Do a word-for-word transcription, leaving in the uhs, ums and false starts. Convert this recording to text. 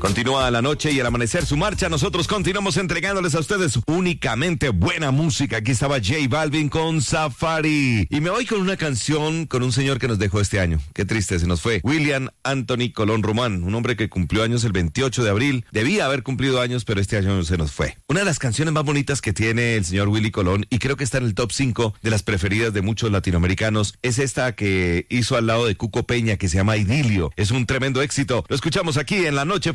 Continúa la noche y el amanecer su marcha. Nosotros continuamos entregándoles a ustedes únicamente buena música. Aquí estaba J Balvin con Safari. Y me voy con una canción con un señor que nos dejó este año. Qué triste, se nos fue. William Anthony Colón Román, un hombre que cumplió años el veintiocho de abril. Debía haber cumplido años, pero este año se nos fue. Una de las canciones más bonitas que tiene el señor Willy Colón, y creo que está en el top cinco de las preferidas de muchos latinoamericanos, es esta que hizo al lado de Cuco Peña, que se llama Idilio. Es un tremendo éxito. Lo escuchamos aquí en La Noche